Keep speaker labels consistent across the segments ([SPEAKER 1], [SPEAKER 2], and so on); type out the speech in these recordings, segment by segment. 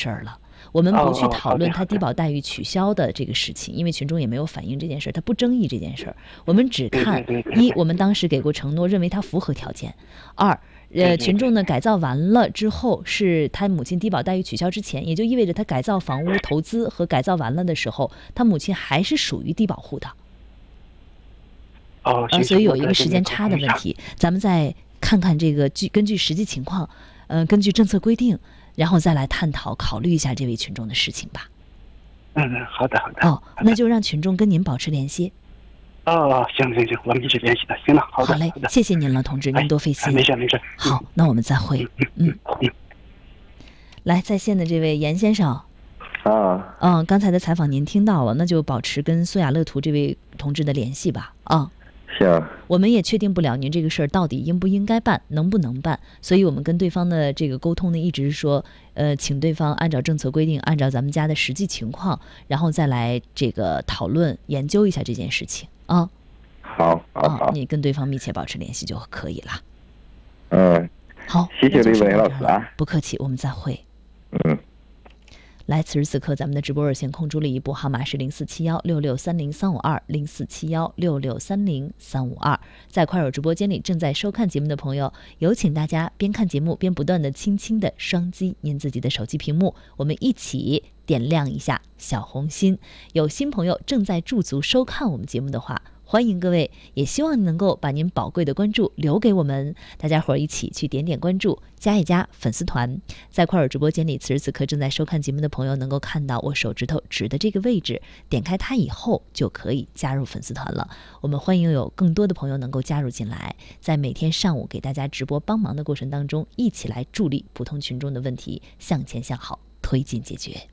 [SPEAKER 1] 事儿了。我们不去讨论他低保待遇
[SPEAKER 2] 好
[SPEAKER 1] 取消的这个事情，因为群众也没有反映这件事，他不争议这件事。我们只看一，我们当时给过承诺，认为他符合条件；二，群众呢改造完了之后，是他母亲低保待遇取消之前，也就意味着他改造房屋投资和改造完了的时候，他母亲还是属于低保户的。所以有一个时间差的问题，咱们再看看这个根据实际情况，根据政策规定，然后再来探讨考虑一下这位群众的事情吧。
[SPEAKER 2] 好的。
[SPEAKER 1] 那就让群众跟您保持联系。
[SPEAKER 2] 行，我们一直联系的。行了，好
[SPEAKER 1] 嘞，谢谢您了，同志，您多费心。
[SPEAKER 2] 没事。
[SPEAKER 1] 好，那我们再会。来，在线的这位严先生。刚才的采访您听到了，那就保持跟苏雅乐图这位同志的联系吧。
[SPEAKER 3] 行。
[SPEAKER 1] 我们也确定不了您这个事儿到底应不应该办，能不能办，所以我们跟对方的这个沟通呢，一直是说，请对方按照政策规定，按照咱们家的实际情况，然后再来这个讨论研究一下这件事情啊。
[SPEAKER 3] 好。
[SPEAKER 1] 你跟对方密切保持联系就可以了。好，
[SPEAKER 3] 谢谢李文老师啊。
[SPEAKER 1] 不客气，我们再会。来，此时此刻咱们的直播热线空出了一部号码是04716630-352，04716630-352。在快手直播间里正在收看节目的朋友，有请大家边看节目边不断的轻轻的双击您自己的手机屏幕，我们一起点亮一下小红心。有新朋友正在驻足收看我们节目的话，欢迎各位，也希望能够把您宝贵的关注留给我们，大家伙儿一起去点点关注，加一加粉丝团。在快手直播间里，此时此刻正在收看节目的朋友能够看到我手指头指的这个位置，点开它以后就可以加入粉丝团了。我们欢迎有更多的朋友能够加入进来，在每天上午给大家直播帮忙的过程当中，一起来助力普通群众的问题向前向好推进解决。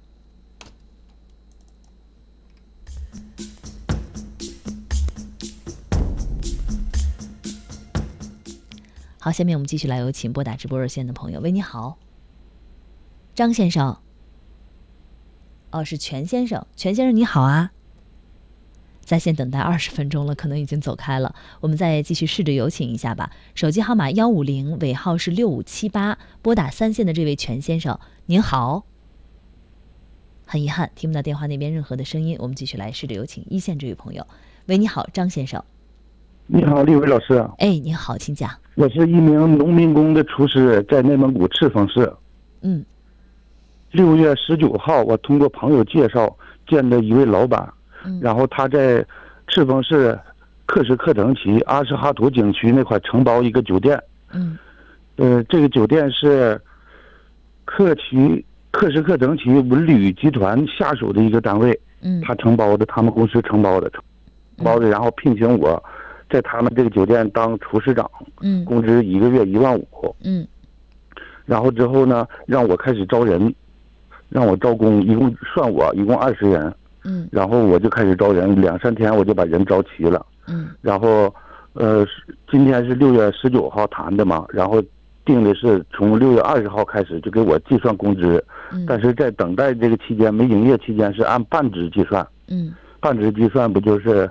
[SPEAKER 1] 好，下面我们继续来有请拨打直播热线的朋友。喂，你好，张先生。是全先生。全先生你好啊，在线等待20分钟了，可能已经走开了，我们再继续试着有请一下吧。手机号码150，尾号是6578，拨打3线的这位全先生您好。很遗憾听不到电话那边任何的声音，我们继续来试着有请1线这位朋友。喂，你好，张先生。
[SPEAKER 4] 你好，李伟老师。
[SPEAKER 1] 你好，请讲。
[SPEAKER 4] 我是一名农民工的厨师，在内蒙古赤峰市。6月19号，我通过朋友介绍见了一位老板，然后他在赤峰市克什克腾旗阿什哈图景区那块承包一个酒店。这个酒店是克什克腾旗文旅集团下属的一个单位，他承包的，他们公司承包的，然后聘请我在他们这个酒店当厨师长，工资1个月15000。然后之后呢，让我开始招人，让我招工，一共算我一共20人。然后我就开始招人，2、3天我就把人招齐了。然后今天是6月19号谈的嘛，然后定的是从6月20号开始就给我计算工资，但是在等待这个期间，没营业期间是按半值计算。半值计算不就是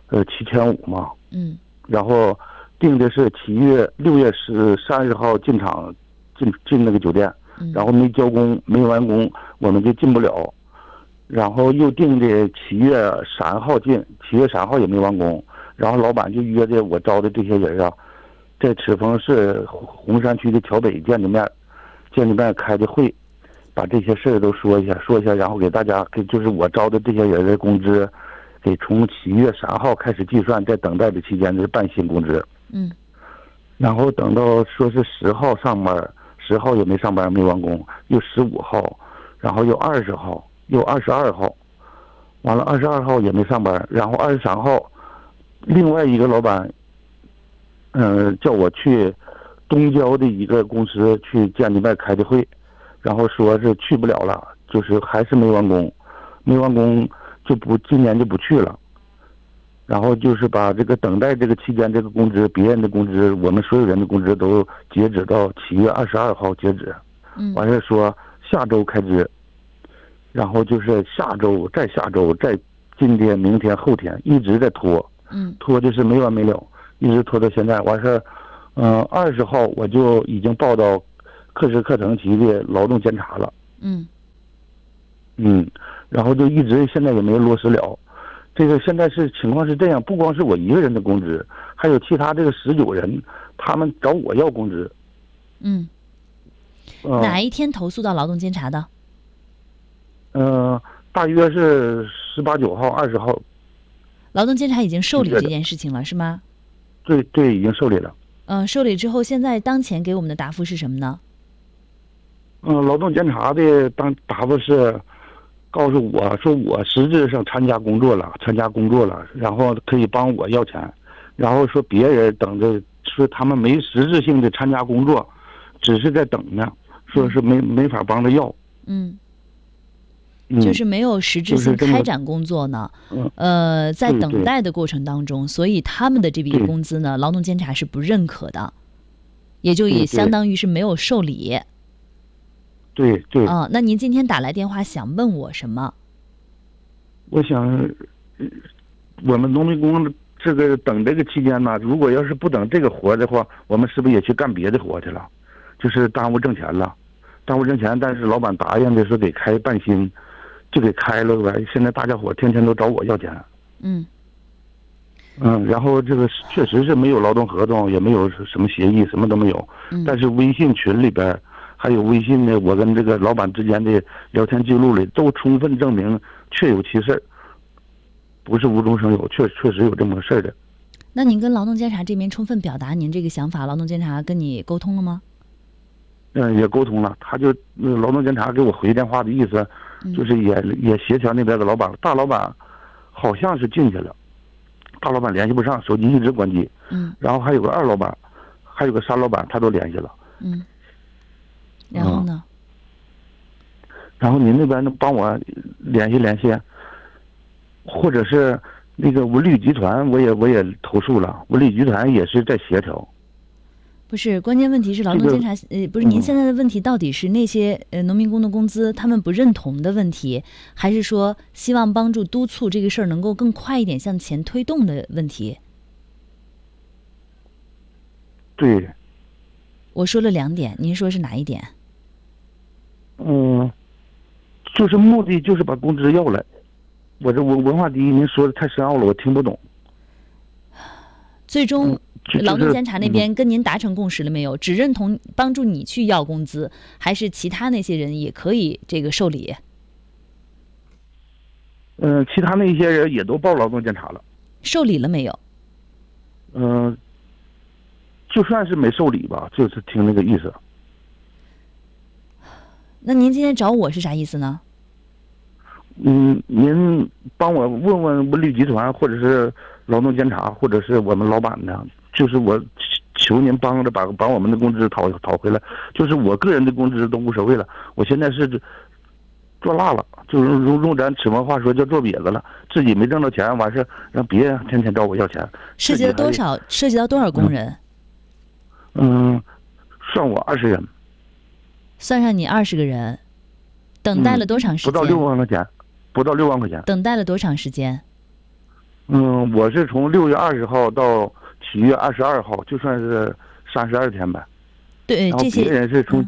[SPEAKER 4] 7500吗？然后定的是6月30号进场，进那个酒店，然后没交工没完工，我们就进不了。然后又定的7月3号进，7月3号也没完工。然后老板就约着我招的这些人啊，在赤峰市红山区的桥北见着面开的会，把这些事儿都说一下，然后给大家就是我招的这些人的工资，给从7月3号开始计算，在等待的期间是半薪工资。然后等到说是10号上班，10号也没上班，没完工，又15号，然后又20号，又22号，完了22号也没上班，然后23号，另外一个老板，叫我去东郊的一个公司去见面开的会，然后说是去不了了，就是还是没完工今年就不去了。然后就是把这个等待这个期间这个工资，别人的工资，我们所有人的工资都截止到7月22号截止。完事说下周开支，然后就是下周再下周再今天明天后天一直在拖，拖就是没完没了，一直拖到现在。完事20号我就已经报到克什克腾旗的劳动监察了， 然后就一直现在也没有落实了。这个现在情况是这样，不光是我一个人的工资，还有其他这个19人，他们找我要工资。
[SPEAKER 1] 哪一天投诉到劳动监察的？
[SPEAKER 4] 大约是18、9号、20号。
[SPEAKER 1] 劳动监察已经受理这件事情了，是吗？
[SPEAKER 4] 对，已经受理了。
[SPEAKER 1] 受理之后，现在当前给我们的答复是什么呢？
[SPEAKER 4] 劳动监察的答复是告诉我说我实质上参加工作了，然后可以帮我要钱，然后说别人等着说他们没实质性的参加工作，只是在等呢，说是没法帮着要。
[SPEAKER 1] 就是没有实质性开展工作呢。在等待的过程当中，所以他们的这笔工资呢，劳动监察是不认可的，也就也相当于是没有受理。
[SPEAKER 4] 对。
[SPEAKER 1] 那您今天打来电话想问我什么？
[SPEAKER 4] 我想，我们农民工这个等这个期间呢，如果要是不等这个活的话，我们是不是也去干别的活去了？就是耽误挣钱了，但是老板答应的说给开半薪，就给开了呗。现在大家伙天天都找我要钱。然后这个确实是没有劳动合同，也没有什么协议，什么都没有。但是微信群里边还有微信的我跟这个老板之间的聊天记录里，都充分证明确有其事，不是无中生有，确实有这么个事儿的。
[SPEAKER 1] 那您跟劳动监察这边充分表达您这个想法，劳动监察跟你沟通了吗？
[SPEAKER 4] 也沟通了，他就劳动监察给我回电话的意思，就是也协调那边的老板，大老板好像是进去了，大老板联系不上，手机一直关机。然后还有个2老板，还有个3老板，他都联系了。
[SPEAKER 1] 然后呢？
[SPEAKER 4] 然后您那边能帮我联系，或者是那个文旅集团，我也投诉了，文旅集团也是在协调。
[SPEAKER 1] 不是，关键问题是劳动监察，不是您现在的问题到底是那些农民工的工资他们不认同的问题，还是说希望帮助督促这个事儿能够更快一点向前推动的问题？
[SPEAKER 4] 对，
[SPEAKER 1] 我说了2点，您说是哪一点？
[SPEAKER 4] 就是目的就是把工资要来。我文化第一，您说的太深奥了，我听不懂。
[SPEAKER 1] 最终劳动监察那边跟您达成共识了没有？只认同帮助你去要工资，还是其他那些人也可以这个受理？
[SPEAKER 4] 其他那些人也都报劳动监察了。
[SPEAKER 1] 受理了没有？
[SPEAKER 4] 就算是没受理吧，就是听那个意思。
[SPEAKER 1] 那您今天找我是啥意思呢？
[SPEAKER 4] 您帮我问问文旅集团，或者是劳动监察，或者是我们老板呢？就是我求您帮着把我们的工资讨回来。就是我个人的工资都无所谓了，我现在是做辣了，就是用咱齿轮话说叫做瘪子了。自己没挣到钱，完事让别人天天找我要钱。
[SPEAKER 1] 涉及到多少工人？
[SPEAKER 4] 算我20人。
[SPEAKER 1] 算上你20个人，等待了多长时间？
[SPEAKER 4] 不到6万块钱，不到6万块钱。
[SPEAKER 1] 等待了多长时间？
[SPEAKER 4] 我是从6月20号到7月22号，就算是32天呗。
[SPEAKER 1] 对，这些
[SPEAKER 4] 别人是从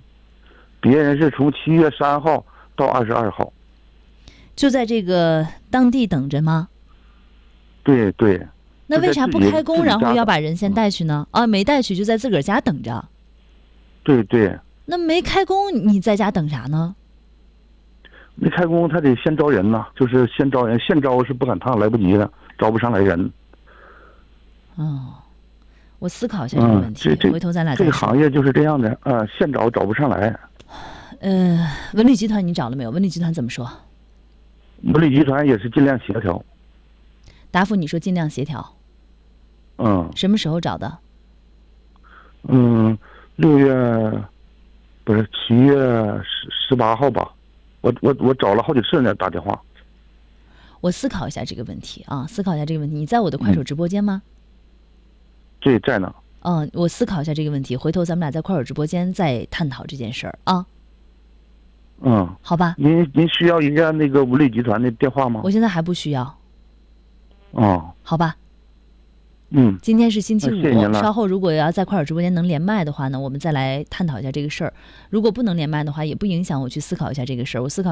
[SPEAKER 4] 7月3号到22号。
[SPEAKER 1] 就在这个当地等着吗？
[SPEAKER 4] 对。
[SPEAKER 1] 那为啥不开工，然后要把人先带去呢？没带去就在自个儿家等着。
[SPEAKER 4] 对。
[SPEAKER 1] 那没开工，你在家等啥呢？
[SPEAKER 4] 没开工，他得先招人呐，就是先招人，现招是不赶趟，来不及了，招不上来人。
[SPEAKER 1] 我思考一下这个问题，回头咱俩再说。
[SPEAKER 4] 这个行业就是这样的，现找不上来。
[SPEAKER 1] 文旅集团你找了没有？文旅集团怎么说？
[SPEAKER 4] 文旅集团也是尽量协调。
[SPEAKER 1] 答复你说尽量协调。什么时候找的？7月18号吧。我找了好几次呢，打电话。 我思考一下这个问题啊，你在我的快手直播间吗？
[SPEAKER 4] 对，在呢。
[SPEAKER 1] 我思考一下这个问题，回头咱们俩在快手直播间再探讨这件事儿啊。好吧。
[SPEAKER 4] 您需要一个那个文旅集团的电话吗？
[SPEAKER 1] 我现在还不需要。
[SPEAKER 4] 好
[SPEAKER 1] 吧。 今天是星期
[SPEAKER 4] 谢谢您
[SPEAKER 1] 5，
[SPEAKER 4] 了
[SPEAKER 1] 稍后如果要在快手直播间能连麦的话呢，我们再来探讨一下这个事儿。如果不能连麦的话，也不影响我去思考一下这个事儿。我思考